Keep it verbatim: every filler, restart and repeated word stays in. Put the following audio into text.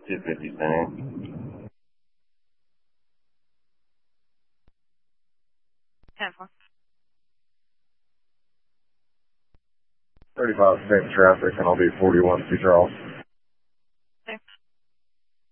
two fifty center. ten four. thirty-five same traffic, and I'll be forty-one Sea Charles.